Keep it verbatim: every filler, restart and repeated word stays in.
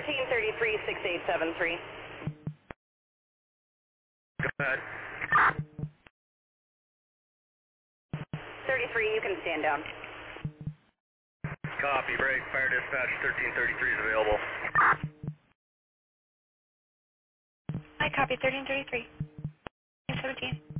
thirteen thirty-three, six eight seven three. Go ahead. thirty-three, you can stand down. Copy, break, fire dispatch, thirteen thirty-three is available. I copy thirteen thirty-three. seventeen.